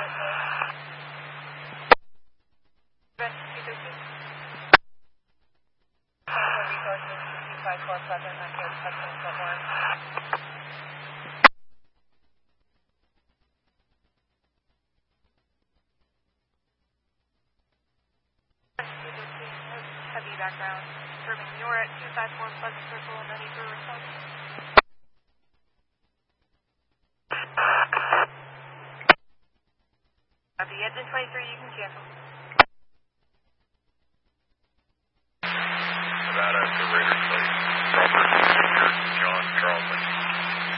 Heavy background. Serving, you're at 254 Pleasant Circle and ready for response. At the engine 23, you can cancel.